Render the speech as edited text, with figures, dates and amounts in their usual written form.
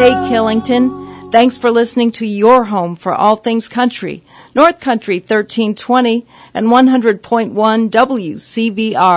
Ray Killington. Thanks for listening to your home for all things country, North Country 1320 and 100.1 WCVR.